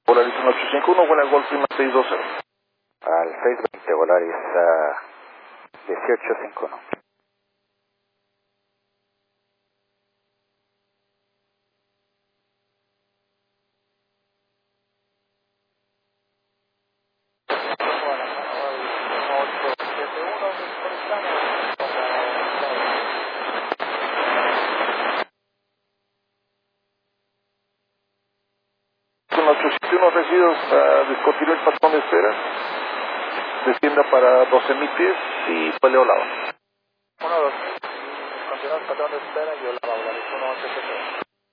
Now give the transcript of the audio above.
Volaris 1851, buena Golf Lima 620. Al 620, Volaris 1851. Con 871 recibidos, descontinúe el patrón de espera, descienda para 12.000 pies y peleo lado. 1, 2, continúa el patrón de espera y yo la Volaris 1873.